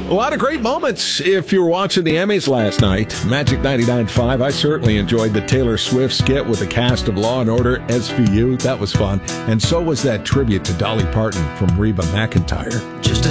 A lot of great moments if you were watching the Emmys last night. Magic 99.5, I certainly enjoyed the Taylor Swift skit with the cast of Law & Order SVU. That was fun. And so was that tribute to Dolly Parton from Reba McEntire. Just